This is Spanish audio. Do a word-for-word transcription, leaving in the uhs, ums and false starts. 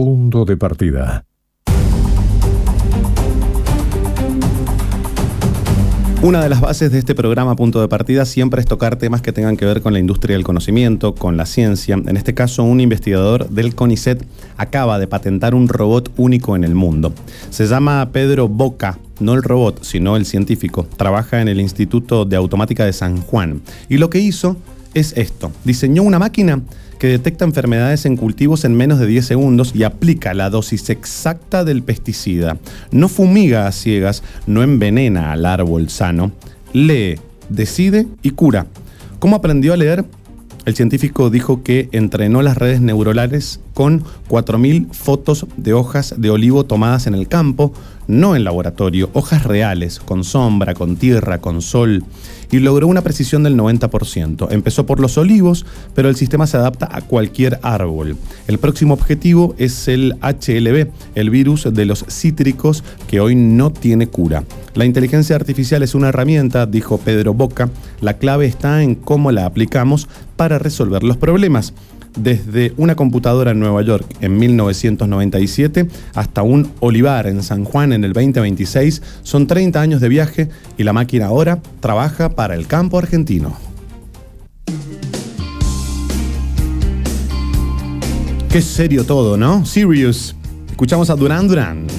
Punto de partida. Una de las bases de este programa Punto de Partida siempre es tocar temas que tengan que ver con la industria del conocimiento, con la ciencia. En este caso, un investigador del CONICET acaba de patentar un robot único en el mundo. Se llama Pedro Boca, no el robot, sino el científico. Trabaja en el Instituto de Automática de San Juan. Y lo que hizo es esto. Diseñó una máquina que detecta enfermedades en cultivos en menos de diez segundos y aplica la dosis exacta del pesticida. No fumiga a ciegas, no envenena al árbol sano. Lee, decide y cura. ¿Cómo aprendió a leer? El científico dijo que entrenó las redes neuronales con cuatro mil fotos de hojas de olivo tomadas en el campo, no en laboratorio, hojas reales, con sombra, con tierra, con sol, y logró una precisión del noventa por ciento. Empezó por los olivos, pero el sistema se adapta a cualquier árbol. El próximo objetivo es el H L V, el virus de los cítricos que hoy no tiene cura. La inteligencia artificial es una herramienta, dijo Pedro Boca. La clave está en cómo la aplicamos para resolver los problemas. Desde una computadora en Nueva York en mil novecientos noventa y siete hasta un olivar en San Juan en el veinte veintiséis, son treinta años de viaje y la máquina ahora trabaja para el campo argentino. Qué serio todo, ¿no? Serious. Escuchamos a Duran Duran.